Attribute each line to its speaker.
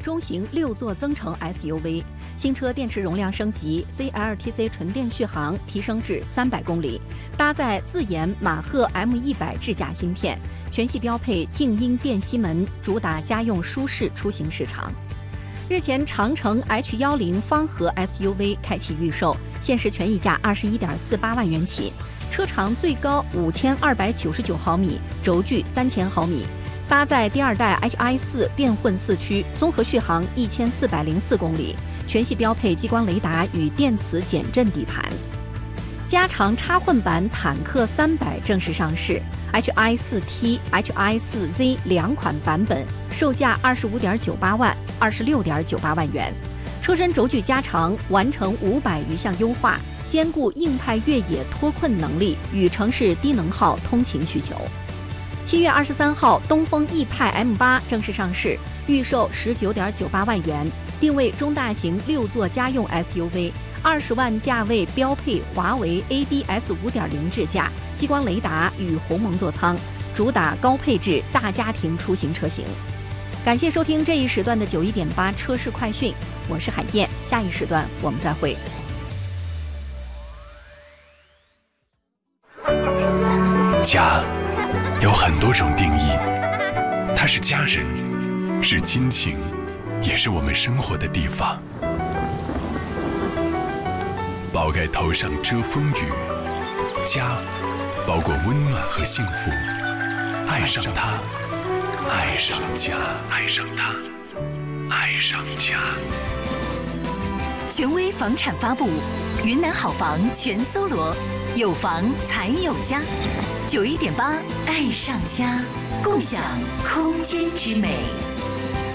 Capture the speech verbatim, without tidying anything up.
Speaker 1: 中型六座增程 S U V， 新车电池容量升级 ，C L T C 纯电续航提升至三百公里，搭载自研马赫 M 一百 智驾芯片，全系标配静音电吸门，主打家用舒适出行市场。日前，长城 H 一零方盒 S U V 开启预售，限时权益价二十一点四八万元起，车长最高五千二百九十九毫米，轴距三千毫米。搭载第二代 H I 四电混四驱，综合续航一千四百零四公里，全系标配激光雷达与电磁减震底盘。加长插混版坦克三百正式上市 ，H I 四 T、H I 四 Z 两款版本，售价二十五点九八万、二十六点九八万元。车身轴距加长，完成五百余项优化，兼顾硬派越野脱困能力与城市低能耗通勤需求。七月二十三号，东风奕派 M 八正式上市，预售十九点九八万元，定位中大型六座家用 S U V， 二十万价位标配华为 A D S 五点零 智驾、激光雷达与鸿蒙座舱，主打高配置大家庭出行车型。感谢收听这一时段的九一点八车市快讯，我是海燕，下一时段我们再会。
Speaker 2: 家有很多种定义，它是家人，是亲情，也是我们生活的地方。宝盖头上遮风雨，家包裹温暖和幸福。爱上它，爱上家，爱上它，爱上家。
Speaker 3: 权威房产发布，云南好房全搜罗，有房才有家。九一点八，爱上家，共享空间之美。